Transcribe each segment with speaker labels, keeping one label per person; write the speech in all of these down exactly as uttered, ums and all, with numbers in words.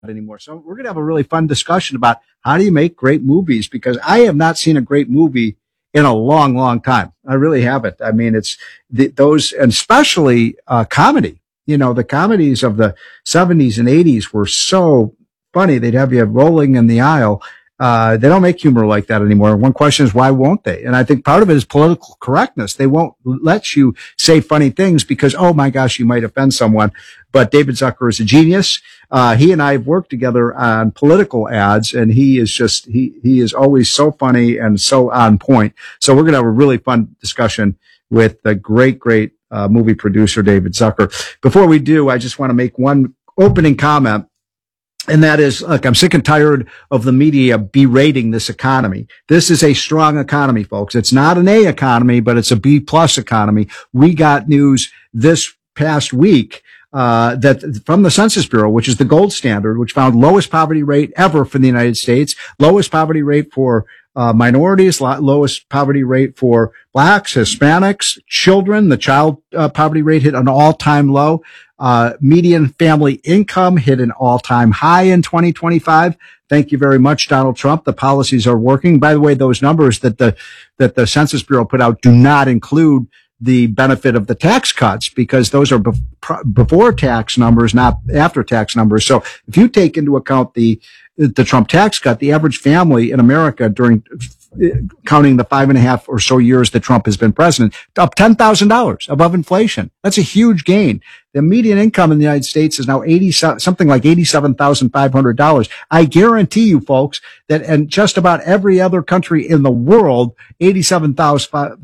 Speaker 1: anymore. So we're going to have a really fun discussion about how do you make great movies, because I have not seen a great movie in a long, long time. I really haven't. I mean, it's the, those, and especially uh, comedy. You know, the comedies of the seventies and eighties were so funny. They'd have you rolling in the aisle. Uh, they don't make humor like that anymore. One question is, why won't they? And I think part of it is political correctness. They won't let you say funny things because, oh my gosh, you might offend someone. But David Zucker is a genius. Uh, he and I have worked together on political ads, and he is just, he, he is always so funny and so on point. So we're going to have a really fun discussion with the great, great, uh, movie producer, David Zucker. Before we do, I just want to make one opening comment. And that is, look, I'm sick and tired of the media berating this economy. This is a strong economy, folks. It's not an A economy, but it's a B plus economy. We got news this past week, uh, that from the Census Bureau, which is the gold standard, which found lowest poverty rate ever for the United States, lowest poverty rate for uh, minorities, lowest poverty rate for blacks, Hispanics, children. The child uh, poverty rate hit an all-time low. Uh, median family income hit an all-time high in twenty twenty-five. Thank you very much, Donald Trump. The policies are working. By the way, those numbers that the, that the Census Bureau put out do not include the benefit of the tax cuts, because those are before tax numbers, not after tax numbers. So if you take into account the, the Trump tax cut, the average family in America during, counting the five and a half or so years that Trump has been president, up ten thousand dollars above inflation. That's a huge gain. The median income in the United States is now eighty, something like eighty-seven thousand five hundred dollars. I guarantee you, folks, that in just about every other country in the world, eighty-seven thousand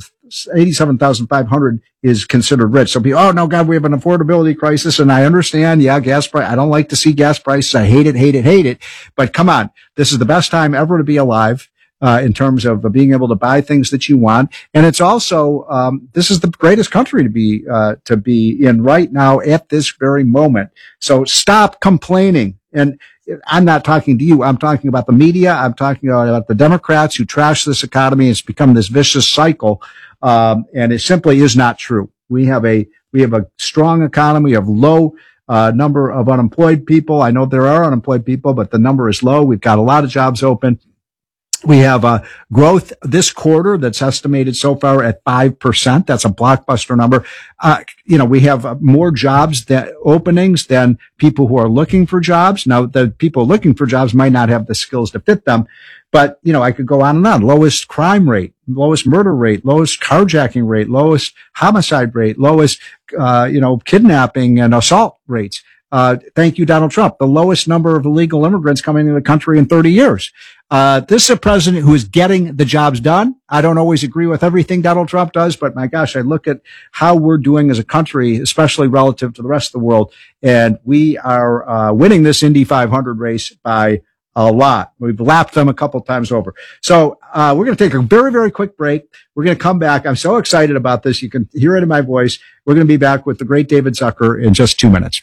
Speaker 1: five hundred is considered rich. So people, oh no, God, we have an affordability crisis. And I understand. Yeah, gas price. I don't like to see gas prices. I hate it, hate it, hate it. But come on. This is the best time ever to be alive. Uh, in terms of uh, being able to buy things that you want. And it's also, um, this is the greatest country to be, uh, to be in right now at this very moment. So stop complaining. And I'm not talking to you. I'm talking about the media. I'm talking about, about the Democrats who trash this economy. It's become this vicious cycle. Um, and it simply is not true. We have a, we have a strong economy of low, uh, number of unemployed people. I know there are unemployed people, but the number is low. We've got a lot of jobs open. We have a growth this quarter that's estimated so far at five percent. That's a blockbuster number. Uh, you know, we have more jobs that openings than people who are looking for jobs. Now, the people looking for jobs might not have the skills to fit them, but, you know, I could go on and on. Lowest crime rate, lowest murder rate, lowest carjacking rate, lowest homicide rate, lowest, uh, you know, kidnapping and assault rates. Uh, thank you, Donald Trump. The lowest number of illegal immigrants coming into the country in thirty years. Uh, this is a president who is getting the jobs done. I don't always agree with everything Donald Trump does, but my gosh, I look at how we're doing as a country, especially relative to the rest of the world. And we are, uh, winning this Indy five hundred race by a lot. We've lapped them a couple times over. So, uh, we're going to take a very, very quick break. We're going to come back. I'm so excited about this. You can hear it in my voice. We're going to be back with the great David Zucker in just two minutes.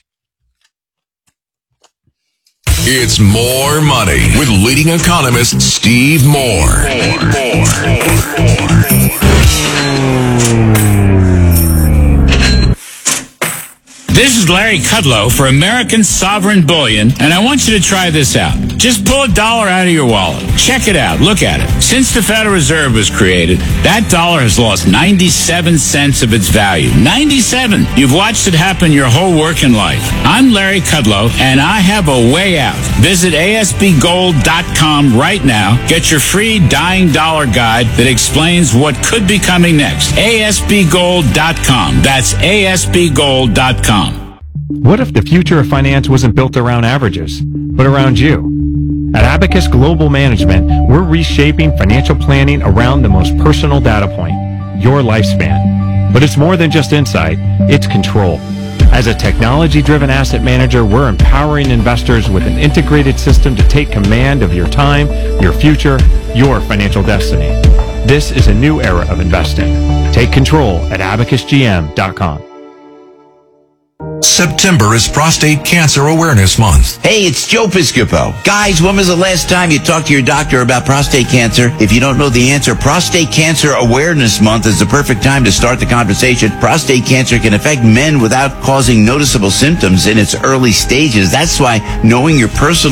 Speaker 2: It's More Money with leading economist Steve Moore. More, more, more.
Speaker 3: This is Larry Kudlow for American Sovereign Bullion, and I want you to try this out. Just pull a dollar out of your wallet. Check it out. Look at it. Since the Federal Reserve was created, that dollar has lost ninety-seven cents of its value. ninety-seven! You've watched it happen your whole working life. I'm Larry Kudlow, and I have a way out. Visit A S B gold dot com right now. Get your free Dying Dollar Guide that explains what could be coming next. A S B gold dot com. That's A S B gold dot com.
Speaker 4: What if the future of finance wasn't built around averages, but around you? At Abacus Global Management, we're reshaping financial planning around the most personal data point, your lifespan. But it's more than just insight, it's control. As a technology-driven asset manager, we're empowering investors with an integrated system to take command of your time, your future, your financial destiny. This is a new era of investing. Take control at abacus g m dot com.
Speaker 2: September is Prostate Cancer Awareness Month.
Speaker 5: Hey, it's Joe Piscopo. Guys, when was the last time you talked to your doctor about prostate cancer? If you don't know the answer, Prostate Cancer Awareness Month is the perfect time to start the conversation. Prostate cancer can affect men without causing noticeable symptoms in its early stages. That's why knowing your personal